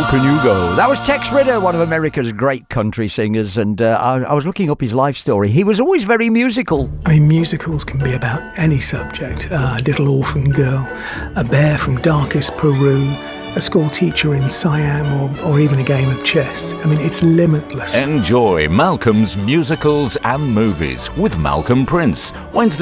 Can You Go? That was Tex Ritter, one of America's great country singers, and I was looking up his life story. He was always very musical. I mean, musicals can be about any subject. A little orphan girl, a bear from darkest Peru, a school teacher in Siam, or even a game of chess. I mean, it's limitless. Enjoy Malcolm's musicals and movies with Malcolm Prince. Wednesday